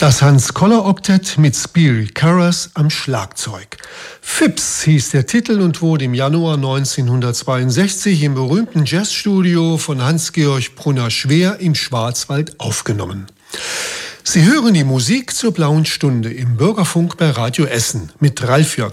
Das Hans-Koller-Oktett mit Spiri Karras am Schlagzeug. Phipps hieß der Titel und wurde im Januar 1962 im berühmten Jazzstudio von Hans-Georg Brunner-Schwer im Schwarzwald aufgenommen. Sie hören die Musik zur Blauen Stunde im Bürgerfunk bei Radio Essen mit Ralf Jörg